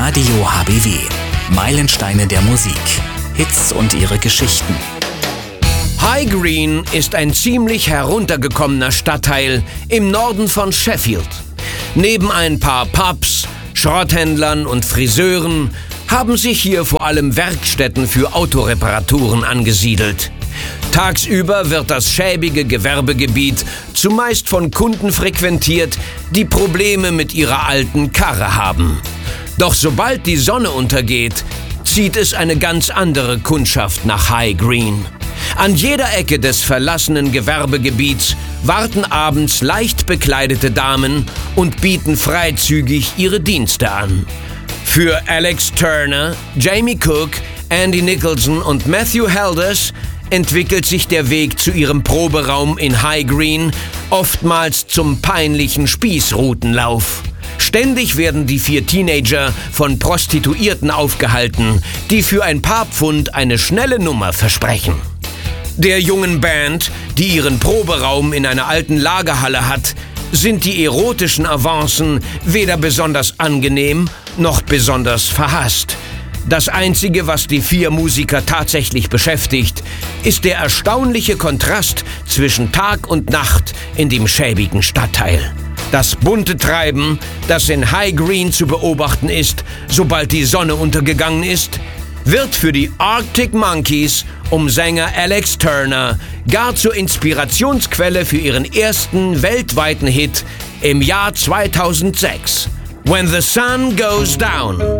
Radio HBW. Meilensteine der Musik. Hits und ihre Geschichten. High Green ist ein ziemlich heruntergekommener Stadtteil im Norden von Sheffield. Neben ein paar Pubs, Schrotthändlern und Friseuren haben sich hier vor allem Werkstätten für Autoreparaturen angesiedelt. Tagsüber wird das schäbige Gewerbegebiet zumeist von Kunden frequentiert, die Probleme mit ihrer alten Karre haben. Doch sobald die Sonne untergeht, zieht es eine ganz andere Kundschaft nach High Green. An jeder Ecke des verlassenen Gewerbegebiets warten abends leicht bekleidete Damen und bieten freizügig ihre Dienste an. Für Alex Turner, Jamie Cook, Andy Nicholson und Matthew Helders entwickelt sich der Weg zu ihrem Proberaum in High Green oftmals zum peinlichen Spießrutenlauf. Ständig werden die 4 Teenager von Prostituierten aufgehalten, die für ein paar Pfund eine schnelle Nummer versprechen. Der jungen Band, die ihren Proberaum in einer alten Lagerhalle hat, sind die erotischen Avancen weder besonders angenehm noch besonders verhasst. Das Einzige, was die 4 Musiker tatsächlich beschäftigt, ist der erstaunliche Kontrast zwischen Tag und Nacht in dem schäbigen Stadtteil. Das bunte Treiben, das in High Green zu beobachten ist, sobald die Sonne untergegangen ist, wird für die Arctic Monkeys um Sänger Alex Turner gar zur Inspirationsquelle für ihren ersten weltweiten Hit im Jahr 2006, When the Sun Goes Down.